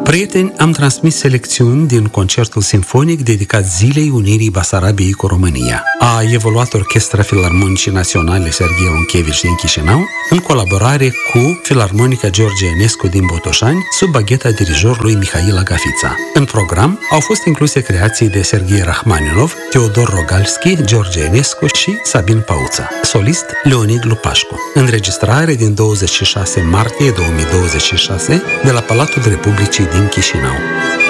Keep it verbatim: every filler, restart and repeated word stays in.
Prieteni, am transmis selecțiuni din concertul simfonic dedicat Zilei Unirii Basarabiei cu România. A evoluat Orchestra Filarmonicii Naționale Serghei Ronchevici din Chișinău în colaborare cu Filarmonica George Enescu din Botoșani sub bagheta dirijorului Mihail Agafița. În program au fost incluse creații de Serghei Rachmaninov, Teodor Rogalski, George Enescu și Sabin Pauța. Solist Leonid Lupașcu. Înregistrare din douăzeci și șase martie două mii douăzeci și șase de la Palatul Republicii din Chișinău.